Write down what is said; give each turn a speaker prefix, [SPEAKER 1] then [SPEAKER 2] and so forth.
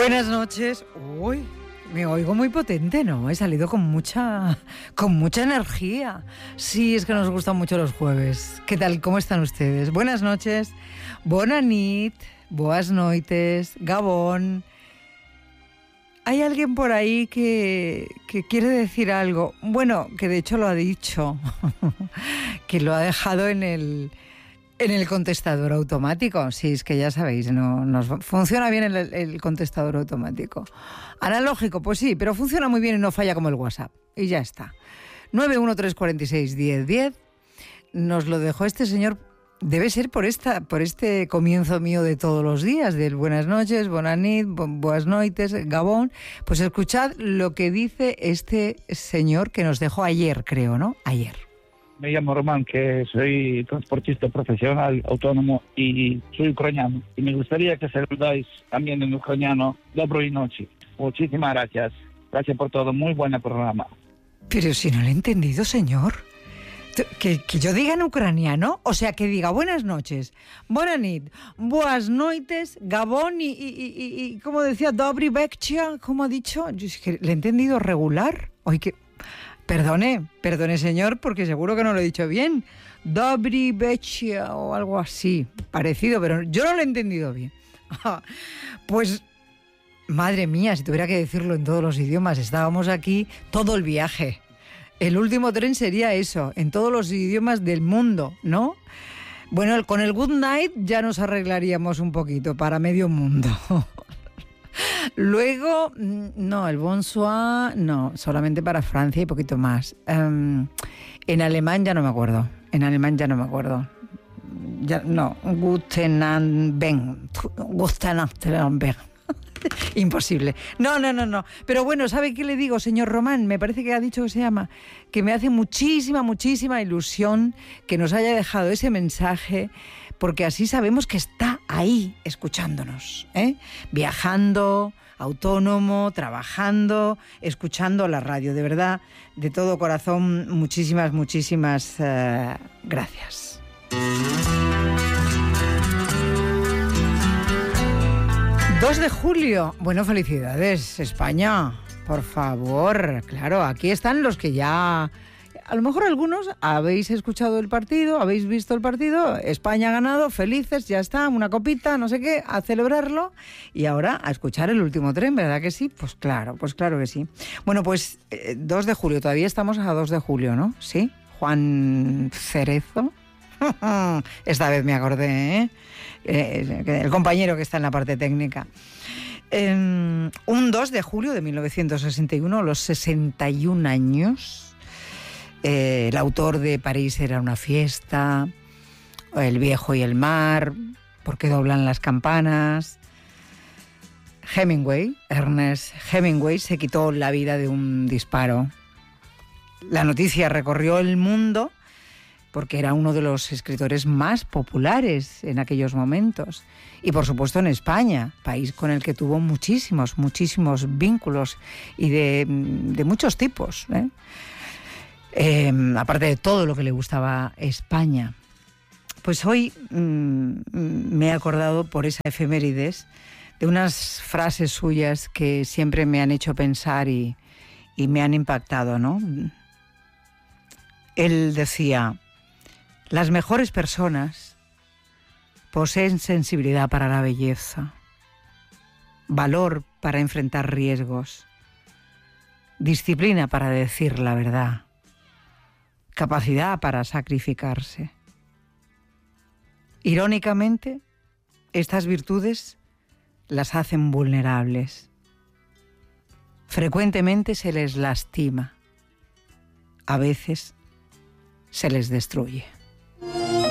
[SPEAKER 1] Buenas noches. Uy, me oigo muy potente, ¿no? He salido con mucha energía. Sí, es que nos gustan mucho los jueves. ¿Qué tal? ¿Cómo están ustedes? Buenas noches. Bona nit. Boas noites. Gabón. ¿Hay alguien por ahí que quiere decir algo? Bueno, que de hecho lo ha dicho. Que lo ha dejado en el contestador automático. Sí, es que ya sabéis, no nos funciona bien el contestador automático. Analógico, pues sí, pero funciona muy bien y no falla como el WhatsApp. Y ya está. 913461010. Nos lo dejó este señor. Debe ser por este comienzo mío de todos los días, del buenas noches, bona nit, boas noites, Gabón. Pues escuchad lo que dice este señor que nos dejó ayer, creo, ¿no? Ayer.
[SPEAKER 2] Me llamo Román, que soy transportista profesional, autónomo y soy ucraniano. Y me gustaría que saludáis también en ucraniano. Доброй ночи. Muchísimas gracias. Gracias por todo. Muy buen programa.
[SPEAKER 1] Pero si no lo he entendido, señor. Que yo diga en ucraniano, o sea, que diga buenas noches, bona nit, boas noites, Gabón y como decía, dobry večer, como ha dicho. Yo es que le he entendido regular. Oye, que... Perdone, señor, porque seguro que no lo he dicho bien. Dobry večer o algo así, parecido, pero yo no lo he entendido bien. Pues, madre mía, si tuviera que decirlo en todos los idiomas, estábamos aquí todo el viaje. El último tren sería eso, en todos los idiomas del mundo, ¿no? Bueno, con el good night ya nos arreglaríamos un poquito para medio mundo. Luego, no, el bonsoir, no, solamente para Francia y poquito más. En alemán ya no me acuerdo. Guten Abend. Imposible. No. Pero bueno, ¿sabe qué le digo, señor Román? Me parece que ha dicho que se llama. Que me hace muchísima ilusión que nos haya dejado ese mensaje, porque así sabemos que está ahí escuchándonos, ¿eh? Viajando, autónomo, trabajando, escuchando la radio. De verdad, de todo corazón, muchísimas gracias. 2 de julio. Bueno, felicidades, España. Por favor, claro, aquí están los que ya... A lo mejor algunos habéis escuchado el partido, habéis visto el partido, España ha ganado, felices, ya está, una copita, no sé qué, a celebrarlo. Y ahora a escuchar el último tren, ¿verdad que sí? Pues claro que sí. Bueno, pues 2 de julio, todavía estamos a 2 de julio, ¿no? ¿Sí? Juan Cerezo. Esta vez me acordé, ¿eh? El compañero que está en la parte técnica. Un 2 de julio de 1961, a los 61 años, el autor de París era una fiesta, El viejo y el mar, ¿Por qué doblan las campanas? Ernest Hemingway, se quitó la vida de un disparo. La noticia recorrió el mundo porque era uno de los escritores más populares en aquellos momentos. Y por supuesto en España, país con el que tuvo muchísimos vínculos y de muchos tipos, ¿eh? Aparte de todo lo que le gustaba España. Pues hoy me he acordado por esa efemérides de unas frases suyas que siempre me han hecho pensar y me han impactado, ¿no? Él decía: las mejores personas poseen sensibilidad para la belleza, valor para enfrentar riesgos, disciplina para decir la verdad, capacidad para sacrificarse. Irónicamente, estas virtudes las hacen vulnerables. Frecuentemente se les lastima, a veces se les destruye.